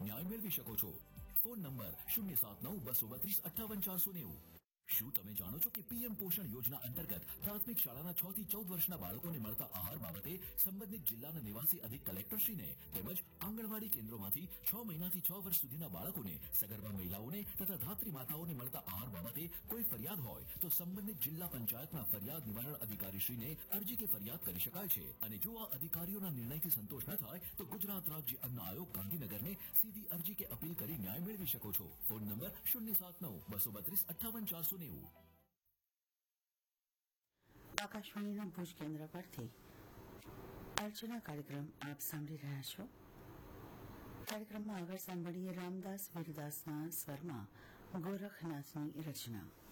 ન્યાય મેળવી શકો છો. Phone number 079-232-58-490. શું તમે જાણો છો કે પીએમ પોષણ યોજના અંતર્ગત પ્રાથમિક શાળાના 6 થી 14 વર્ષના બાળકોને મળતા આહાર બાબતે સંબંધિત જિલ્લાના નિવાસી અધિક કલેક્ટરશ્રીને તેમજ આંગણવાડી કેન્દ્રોમાંથી 6 મહિનાથી 6 વર્ષ સુધીના બાળકોને, સગર્ભા મહિલાઓને તથા ધાત્રી માતાઓને મળતા આહાર બાબતે કોઈ ફરિયાદ હોય તો સંબંધિત જિલ્લા પંચાયતના ફરિયાદ નિવારણ અધિકારીશ્રીને અરજી કે ફરિયાદ કરી શકાય છે. અને જો આ અધિકારીઓના નિર્ણયથી સંતોષ ન થાય તો ગુજરાત રાજ્ય અન્ન આયોગ ગાંધીનગરને સીધી અરજી કે અપીલ કરી ન્યાય મેળવી શકો છો. Phone number 079-232-58-490. આકાશવાણીના ભુજ કેન્દ્ર પરથી અર્ચના કાર્યક્રમ આપ સાંભળી રહ્યા છો. કાર્યક્રમમાં આગળ સાંભળીએ રામદાસ વીરદાસના સ્વરમાં ગોરખનાથની રચના.